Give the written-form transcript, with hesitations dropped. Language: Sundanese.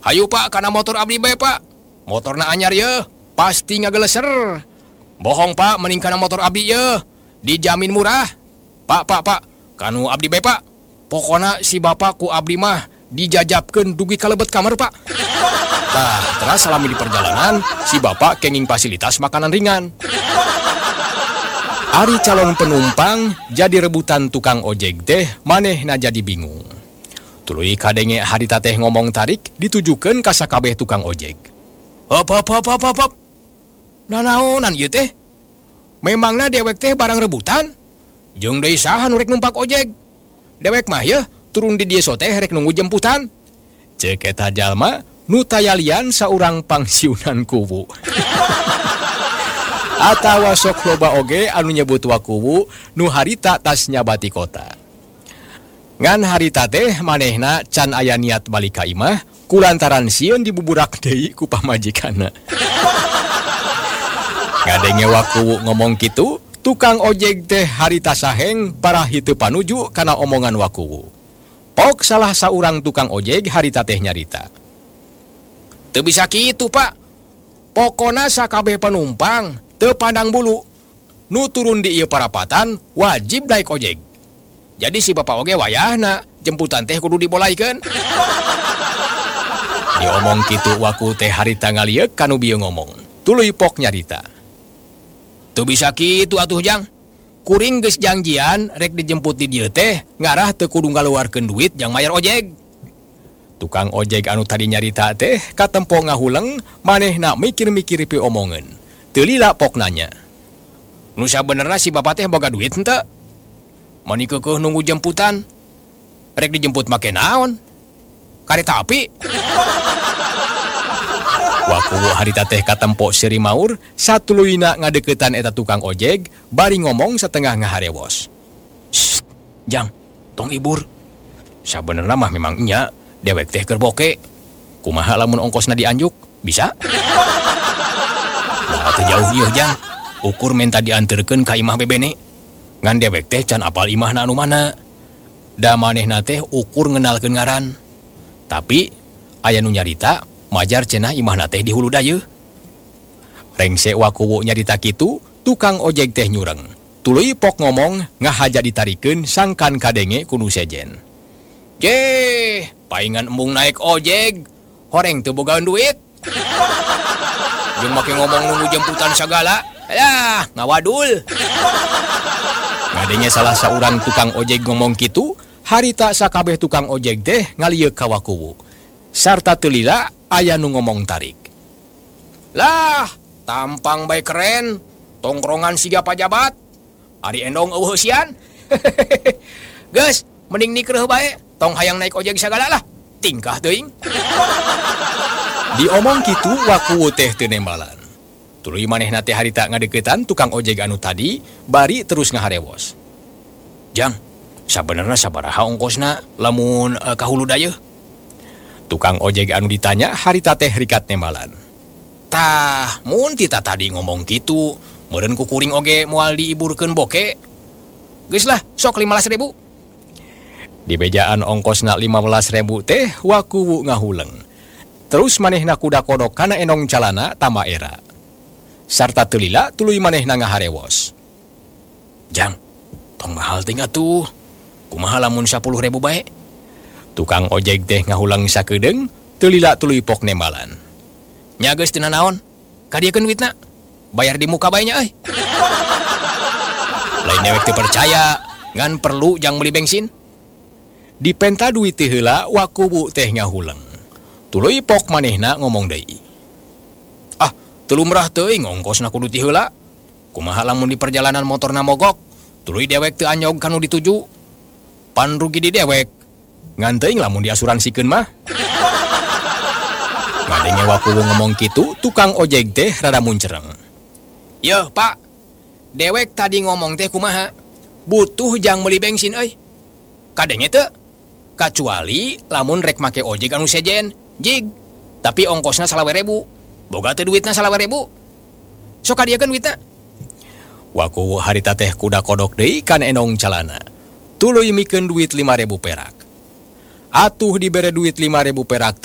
Hayu pak, karena motor abdi bae pak. Motorna anyar ye, pasti ngageleser. Bohong pak, mending karena motor abdi ye, dijamin murah. Pak, kanu abdi bae pak. Pokona si bapak ku abdi mah dijajapkeun dugi kalebet kamar pak. Tah, terus selama di perjalanan, si bapak kenging fasilitas makanan ringan. Ari calon penumpang jadi rebutan tukang ojek teh, manehna jadi bingung. Tuluy kadenge harita teh ngomong tarik ditujukeun ka sakabeh tukang ojek. Hop. Nanaonan ieu teh? Memangna dewek teh barang rebutan? Jeung deui saha nu rek numpak ojek? Dewek mah yeuh turun di dieu teh rek nunggu jemputan. Ceuk eta jalma nu tayalian saurang pangsiunan kuwu. Atawa sok loba oge anu nyebut wakuwu nu harita tas nyabati kota. Ngan harita teh manehna can aya niat balik ka imah kulantaran sieun dibuburak deui ku pamajikanna. Ngadenge wakuwu ngomong kitu, tukang ojek teh harita saheng parah hiteu panuju kana omongan wakuwu. Pok salah saurang tukang ojek harita teh nyarita. Teu bisa kitu, Pak. Pokona sakabeh penumpang teu pandang bulu. Nu turun di ieu parapatan wajib naik ojek. Jadi si bapak oge wayahna jemputan teh kudu dibolaikeun. Diomong kitu waku teh harita ngalieu kanu bieu ngomong. Tuluy pok nyarita. Teu bisa kitu atuh jang. Kuring geus janjian rek dijemput di dieu teh ngarah teu kudu ngaluarkeun duit jang mayar ojek. Tukang ojek anu tadi nyarita teh katempo ngahuleng manehna mikir-mikir pi omongeun. Teu lila pok nanya. Nu sabenerna si bapak teh boga duit henteu? Mani keukeuh nunggu jemputan. Rek dijemput make naon? Kareta api? Wakuwu harita teh katempo seri maur, satuluyna ngadeuketan eta tukang ojek, bari ngomong satengah ngaharewos. Shh, jang, tong ibur. Sabenerna mah memang nya, dewek teh keur boke. Kumaha lamun ongkosna dianjuk? Bisa? Nah, teu jauh ieu jang. Ukur menta dianterkeun ka imah bebene. Ngan dewek teh can apal imahna anu mana. Da manehna teh ukur ngenalkeun ngaran. Tapi aya nu nyarita majar cenah imahna teh di hulu dayeuh. Rengse wakuwu nyarita kitu, tukang ojek teh nyureng. Tuluy pok ngomong ngahaja ditarikeun sangkan kadenge kudu sejen. Jeh, paingan embung naik ojek, horeng teu bogaan duit. Jeung make ngomong nunggu jemputan sagala. Yah, ngawadul. Ngadenge salah saurang tukang ojek ngomong kitu, harita sakabeh tukang ojek teh ngalieuk ka wakuwu. Sarta teu lila aya nu ngomong tarik. Lah, tampang bae keren, tongkrongan siga pajabat. Ari endong eueuh sian. Geus, mending nikreuh bae, tong hayang naik ojek sagala lah. Tingkah teuing. Diomong kitu wakuwu teh teu nembalan. Tuluy manehna teh harita ngadeuketan tukang ojek anu tadi, bari terus ngaharewos. Jang, sabenerna sabaraha ongkosna lamun ka hulu dayeuh? Tukang ojek anu ditanya harita teh rikat nembalan. Tah, mun tita tadi ngomong kitu, meureun ku kuring oge moal diiburkeun boke. Geus lah, sok 15.000. Di bejaan ongkosna 15.000 teh wakuwu ngahuleng. Terus manehna kuda kodok kana enong calana tama era. Sarta teu lila tuluy manehna ngaharewos. Jang, tong mahal teh atuh. Kumaha lamun 10.000 bae? Tukang ojek teh ngahulang sakedeung, teu lila tuluy pok nembalan. Nya geus teu nanaon, kadiekeun duitna. Bayar di muka bae nya euy. Lain dewek teu percaya, ngan perlu jang meuli bensin. Dipenta duit teh heula wakuwu teh ngahulang. Tuluy pok manehna ngomong deui. Ah, teu lumrah teuing ongkosna kudu ti heula. Kumaha lamun di perjalanan motorna mogok, tuluy dewek teu anyog kanu dituju. Pan rugi di dewek. Ngan teuing lamun diasuransikeun mah. Ngadenge wakuwu ngomong kitu, tukang ojek teh rada muncereng. Yeuh, Pak. Dewek tadi ngomong teh kumaha? Butuh jang meuli bensin euy. Kadenge teu? Kacuali lamun rek make ojek anu sejen, jig. Tapi ongkosna 20.000. Boga teu duitna 20.000. Sok kadiekeun duitna. Wakuwu harita teh kuda kodok deui kana enong calana. Tuluy mikeun duit 5.000 perak. Atuh dibere duit 5.000 perak